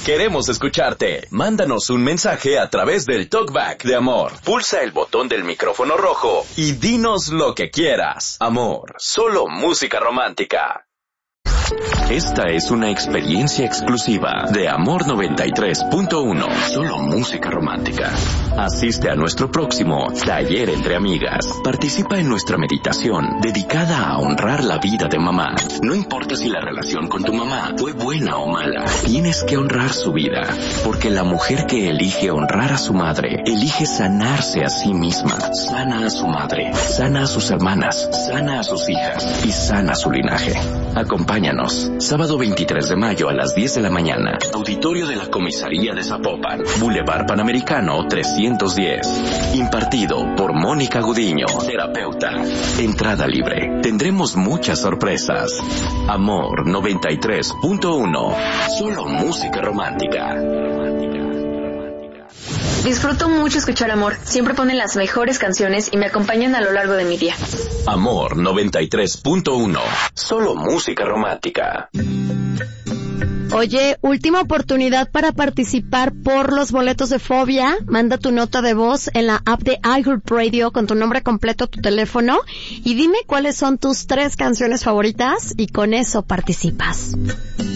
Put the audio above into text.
Queremos escucharte. Mándanos un mensaje a través del Talkback de Amor. Pulsa el botón del micrófono rojo y dinos lo que quieras. Amor, solo música romántica. Esta es una experiencia exclusiva de Amor 93.1. Solo música romántica. Asiste a nuestro próximo Taller entre Amigas. Participa en nuestra meditación dedicada a honrar la vida de mamá. No importa si la relación con tu mamá fue buena o mala, tienes que honrar su vida, porque la mujer que elige honrar a su madre, elige sanarse a sí misma. Sana a su madre, sana a sus hermanas, sana a sus hijas y sana su linaje. Acompáñanos. Sábado 23 de mayo a las 10 de la mañana. Auditorio de la Comisaría de Zapopan. Boulevard Panamericano 310. Impartido por Mónica Gudiño, terapeuta. Entrada libre. Tendremos muchas sorpresas. Amor 93.1. Solo música romántica. Disfruto mucho escuchar Amor. Siempre ponen las mejores canciones y me acompañan a lo largo de mi día. Amor 93.1. Solo música romántica. Oye, última oportunidad para participar por los boletos de Fobia. Manda tu nota de voz en la app de iHeartRadio con tu nombre completo, tu teléfono, y dime cuáles son tus 3 canciones favoritas y con eso participas.